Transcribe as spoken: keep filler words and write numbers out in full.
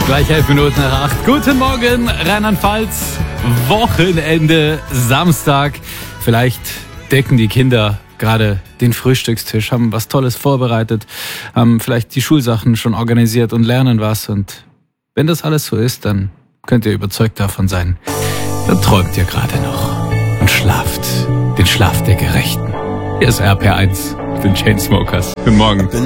Gleich elf Minuten nach acht. Guten Morgen, Rheinland-Pfalz. Wochenende, Samstag. Vielleicht decken die Kinder gerade den Frühstückstisch, haben was Tolles vorbereitet, haben vielleicht die Schulsachen schon organisiert und lernen was. Und wenn das alles so ist, dann könnt ihr überzeugt davon sein, dann träumt ihr gerade noch und schlaft den Schlaf der Gerechten. Hier ist R P eins, den Chainsmokers. Guten Morgen.